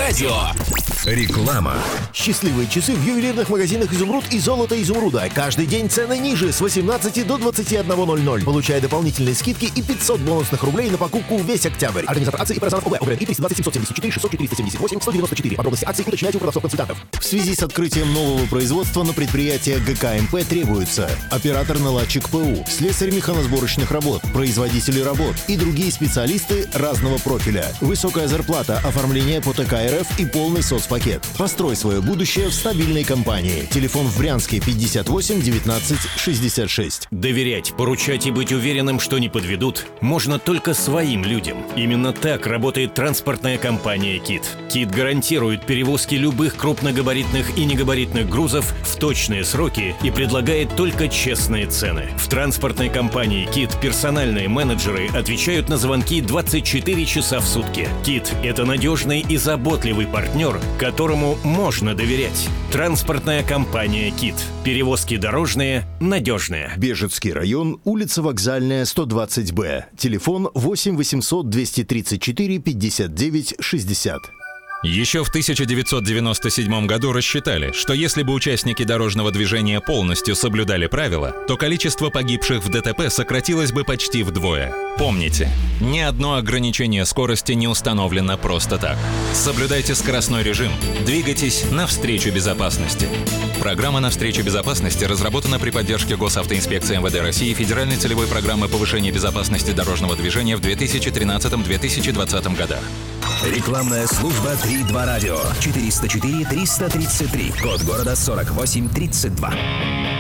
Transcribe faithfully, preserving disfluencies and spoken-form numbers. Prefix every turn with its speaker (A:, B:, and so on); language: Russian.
A: радио.
B: Реклама.
C: Счастливые часы в ювелирных магазинах «Изумруд» и «Золото Изумруда». Каждый день цены ниже с восемнадцати до двадцати одного ноль ноль. Получая дополнительные скидки и пятьсот бонусных рублей на покупку весь октябрь. Организатор акции и Паразанов ОБ. ОБР триста двадцать семьсот семьдесят четыре шестьсот четыреста семьдесят восемь сто девяносто четыре. Подробности акции уточняйте у продавцов-консультантов. В связи с открытием нового производства на предприятие ГК-МП требуется оператор-наладчик ПУ, слесарь механосборочных работ, производители работ и другие специалисты разного профиля. Высокая зарплата, оформление по ТК РФ и полный соцпакет. Построй свое будущее в стабильной компании. Телефон в Брянске пятьдесят восемь девятнадцать шестьдесят шесть.
D: Доверять, поручать и быть уверенным, что не подведут, можно только своим людям. Именно так работает транспортная компания «Кит». «Кит» гарантирует перевозки любых крупногабаритных и негабаритных грузов в точные сроки и предлагает только честные цены. В транспортной компании «Кит» персональные менеджеры отвечают на звонки двадцать четыре часа в сутки. «Кит» — это надежный и заботливый партнер, которому можно доверять. Транспортная компания «Кит». Перевозки дорожные, надежные.
C: Бежецкий район, улица Вокзальная, сто двадцать Б. Телефон восемь восемьсот двести тридцать четыре пятьдесят девять шестьдесят.
E: Еще в тысяча девятьсот девяносто седьмом году рассчитали, что если бы участники дорожного движения полностью соблюдали правила, то количество погибших в ДТП сократилось бы почти вдвое. Помните, ни одно ограничение скорости не установлено просто так. Соблюдайте скоростной режим, двигайтесь навстречу безопасности. Программа «Навстречу безопасности» разработана при поддержке Госавтоинспекции МВД России и Федеральной целевой программы повышения безопасности дорожного движения в две тысячи тринадцатом — две тысячи двадцатом годах.
B: Рекламная служба три два радио. четыреста четыре триста тридцать три. Код города сорок восемь тридцать два.